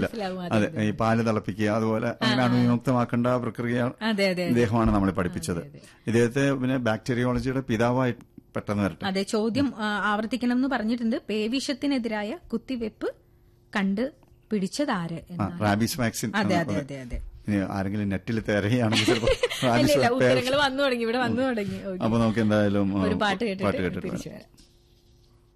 ഇല്ല. അതെ, ഈ പാല് തിളപ്പിക്കുക, അതുപോലെ അങ്ങനെ അണുവിമുക്തമാക്കേണ്ട പ്രക്രിയ ഇദ്ദേഹമാണ് നമ്മളെ പഠിപ്പിച്ചത്. ഇദ്ദേഹത്തെ പിന്നെ ബാക്ടീരിയോളജിയുടെ പിതാവായി പെട്ടെന്ന് വരട്ടെ. അതെ, ചോദ്യം ആവർത്തിക്കണം എന്ന് പറഞ്ഞിട്ടുണ്ട്. പേവിഷത്തിനെതിരായ കുത്തിവെപ്പ് കണ്ട് പിടിച്ചതാര്? Rabies vaccine. അതെ അതെ അതെ അതെ. ആരെങ്കിലും നെറ്റിൽ തിരയുകയാണെങ്കിൽ ചിലപ്പോൾ ഉത്തരങ്ങൾ വന്നു തുടങ്ങി, ഇവിടെ വന്നു തുടങ്ങി. അപ്പൊ നമുക്ക് എന്തായാലും ഒരു പാട്ട് കേട്ടിട്ട്